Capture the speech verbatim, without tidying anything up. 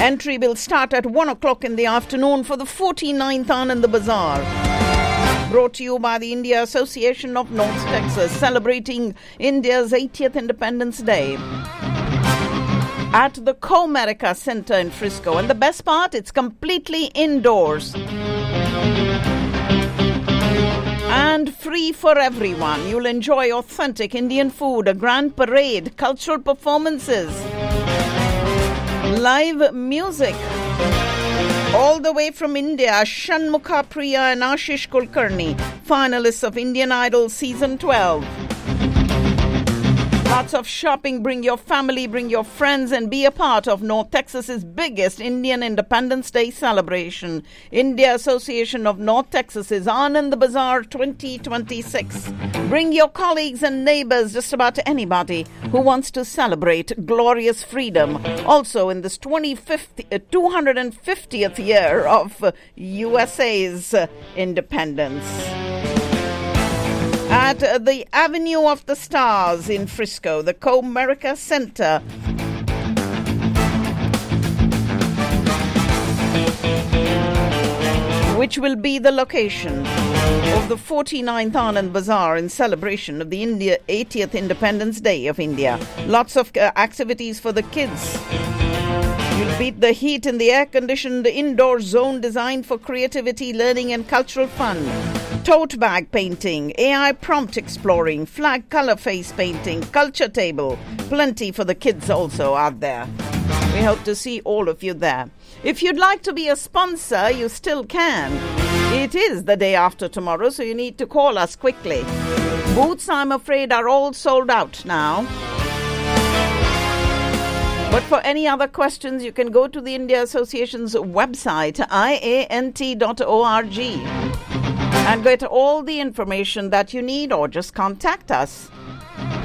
Entry will start at one o'clock in the afternoon for the forty-ninth Anand Bazaar. Brought to you by the India Association of North Texas, celebrating India's eightieth Independence Day at the Comerica Center in Frisco. And the best part, it's completely indoors and free for everyone. You'll enjoy authentic Indian food, a grand parade, cultural performances, live music. All the way from India, Shanmukha Priya and Ashish Kulkarni, finalists of Indian Idol Season twelve. Lots of shopping. Bring your family, bring your friends, and be a part of North Texas's biggest Indian Independence Day celebration. India Association of North Texas's Anand Bazaar twenty twenty-six. Bring your colleagues and neighbors, just about anybody who wants to celebrate glorious freedom. Also in this twenty-fifth, uh, two hundred fiftieth year of uh, U S A's uh, independence. At the Avenue of the Stars in Frisco, the Comerica Center. Which will be the location of the forty-ninth Anand Bazaar in celebration of the India eightieth Independence Day of India. Lots of uh, activities for the kids. You'll beat the heat in the air-conditioned indoor zone designed for creativity, learning and cultural fun. Tote bag painting, A I prompt exploring, flag color face painting, culture table. Plenty for the kids also out there. We hope to see all of you there. If you'd like to be a sponsor, you still can. It is the day after tomorrow, so you need to call us quickly. Booths, I'm afraid, are all sold out now. But for any other questions, you can go to the India Association's website, I A N T dot org, and get all the information that you need, or just contact us.